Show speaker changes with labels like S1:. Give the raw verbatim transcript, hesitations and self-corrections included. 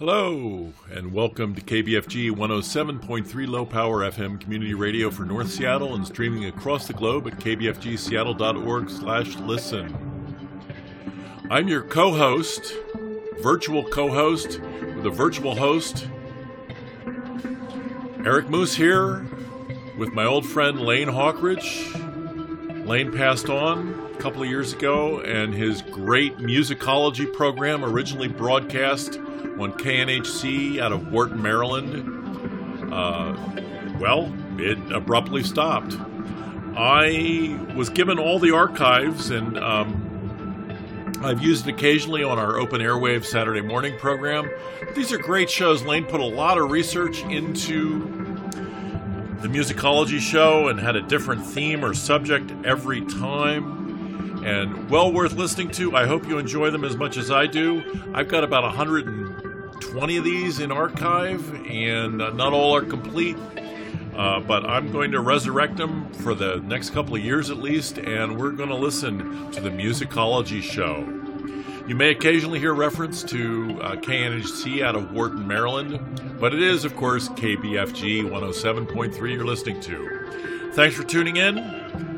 S1: Hello, and welcome to K B F G one oh seven point three Low Power F M Community Radio for North Seattle and streaming across the globe at k b f g seattle dot org slash listen. I'm your co-host, virtual co-host, with a virtual host, Eric Moose here, with my old friend Lane Hawkridge. Lane passed on a couple of years ago, and his great musicology program, originally broadcast on K N H C out of Wharton, Maryland, uh, well, it abruptly stopped. I was given all the archives, and um, I've used it occasionally on our Open Airwaves Saturday morning program. These are great shows. Lane put a lot of research into the musicology show and had a different theme or subject every time, and well worth listening to. I hope you enjoy them as much as I do. I've got about one hundred twenty of these in archive, and uh, not all are complete, uh, but I'm going to resurrect them for the next couple of years at least, and we're going to listen to the musicology show. You may occasionally hear reference to uh, K N H C out of Wharton, Maryland, but it is, of course, K B F G one oh seven point three you're listening to. Thanks for tuning in.